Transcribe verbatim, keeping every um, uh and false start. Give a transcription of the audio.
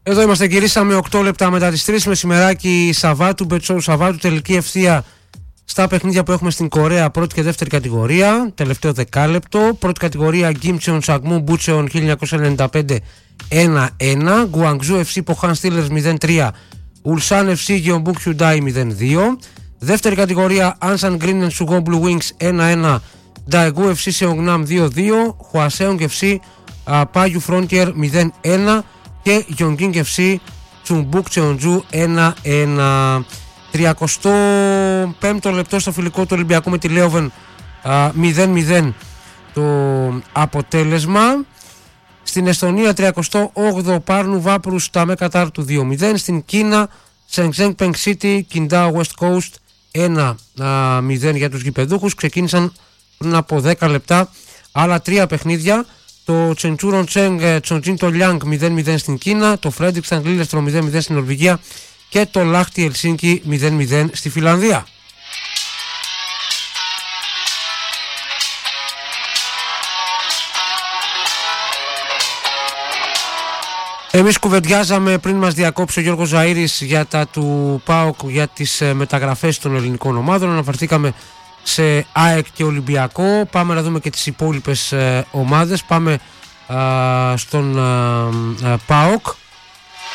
Εδώ είμαστε, γυρίσαμε οκτώ λεπτά μετά τις τρεις, μεσημεράκι Σαββάτου, Μπετσόου Σαββάτου, τελική ευθεία στα παιχνίδια που έχουμε στην Κορέα, πρώτη και δεύτερη κατηγορία, τελευταίο δεκάλεπτο. Πρώτη κατηγορία Γκίμτσεον Σαγμού Μπούτσεον χίλια εννιακόσια ενενήντα πέντε ένα ένα, Γκουαγζού εφ σι Ποχάν Στίλερς μηδέν τρία, Ουλσάν εφ σι Γεωμπούκ Χιουντάι μηδέν δύο. Δεύτερη κατηγορία Άνσαν Γκρίνεν Σουγόν Μπλου Wings ένα ένα, Νταεγού εφ σι Σεογνάμ δύο δύο, Χουασέονγκ εφ σι Πάγιου Φρόντιερ μηδέν ένα και Γιονγκίνγκ εφ σι Τσουμπούκ Τσεοντζού ένα ένα. τριάντα πέμπτο λεπτό στο φιλικό του Ολυμπιακού με τη Λέοβεν, μηδέν μηδέν το αποτέλεσμα. Στην Εστονία τριάντα οκτώ Πάρνου Βάπρου στα με Κατάρ του δύο μηδέν. Στην Κίνα Σενγκζένγκ Πενγκ City Κιντάο West Coast ένα μηδέν για τους γηπεδούχους. Ξεκίνησαν πριν από δέκα λεπτά άλλα τρία παιχνίδια. Το Τσεντσούρον Τσέγκ Τσοντζίν το Λιάνγκ μηδέν μηδέν στην Κίνα, το Φρέντριξαν Λίλεστρο μηδέν μηδέν στην Νορβηγία και το Λάχτη Ελσίνκι μηδέν μηδέν στη Φιλανδία. Εμείς κουβεντιάζαμε πριν μας διακόψει ο Γιώργος Ζαΐρης για τα του ΠΑΟΚ, για τις μεταγραφές των ελληνικών ομάδων. Αναφερθήκαμε σε ΑΕΚ και Ολυμπιακό. Πάμε να δούμε και τις υπόλοιπες ομάδες. Πάμε α, στον α, α, ΠΑΟΚ.